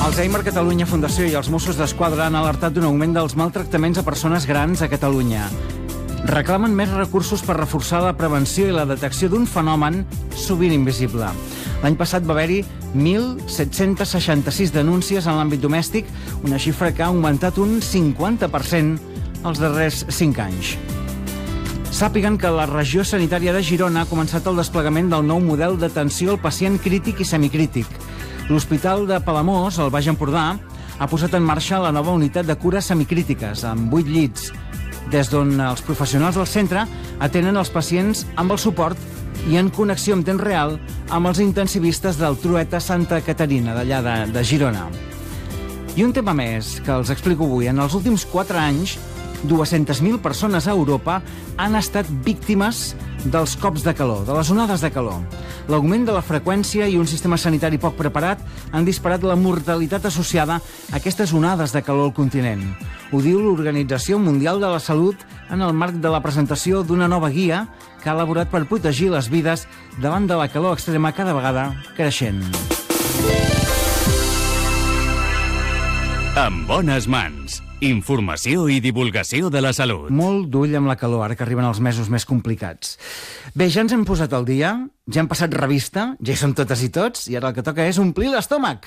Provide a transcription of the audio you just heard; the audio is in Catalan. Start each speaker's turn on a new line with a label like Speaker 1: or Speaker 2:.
Speaker 1: Alzheimer Catalunya Fundació i els Mossos d'Esquadra han alertat d'un augment dels maltractaments a persones grans a Catalunya. Reclamen més recursos per reforçar la prevenció i la detecció d'un fenomen sovint invisible. L'any passat va haver-hi 1.766 denúncies en l'àmbit domèstic, una xifra que ha augmentat un 50% els darrers 5 anys. Sàpiguen que la regió sanitària de Girona ha començat el desplegament del nou model d'atenció al pacient crític i semicrític. L'Hospital de Palamós, al Baix Empordà, ha posat en marxa la nova unitat de cures semicrítiques, amb 8 llits, des d'on els professionals del centre atenen els pacients amb el suport i en connexió en temps real amb els intensivistes del Trueta Santa Caterina, d'allà de Girona. I un tema més que els explico avui. En els últims 4 anys, 200.000 persones a Europa han estat víctimes dels cops de calor, de les onades de calor. L'augment de la freqüència i un sistema sanitari poc preparat han disparat la mortalitat associada a aquestes onades de calor al continent. Ho diu l'Organització Mundial de la Salut en el marc de la presentació d'una nova guia que ha elaborat per protegir les vides davant de la calor extrema cada vegada creixent.
Speaker 2: En bones mans. Informació i divulgació de la salut.
Speaker 1: Molt d'ull amb la calor, ara que arriben els mesos més complicats. Bé, ja ens hem posat al dia, ja hem passat revista, ja hi som totes i tots, i ara el que toca és omplir l'estómac.